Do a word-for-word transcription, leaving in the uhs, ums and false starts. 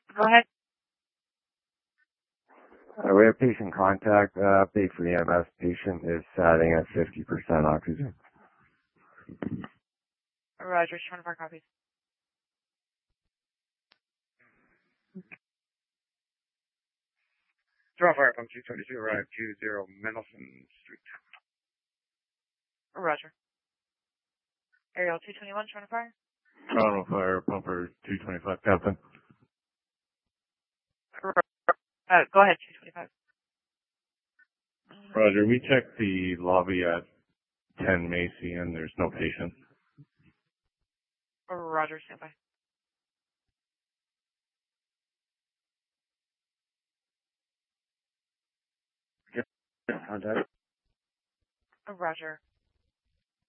Go ahead. Uh, we have patient contact. Uh, update for the M S. Patient is satting at fifty percent oxygen. Roger, twenty-four copies. Draw fire pump two twenty-two, arrive two zero Mendelson Street. Roger. Ariel two twenty-one, trying to fire. Toronto Fire Pumper two twenty-five, Captain. Uh, go ahead, two twenty-five. Roger, we checked the lobby at ten Macy and there's no patient. Roger, stand by. Contact. Roger.